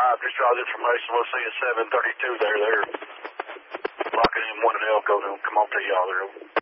just draw the information. We'll see you at 7:32 there. They're locking in one at Elko. They'll come on to y'all there.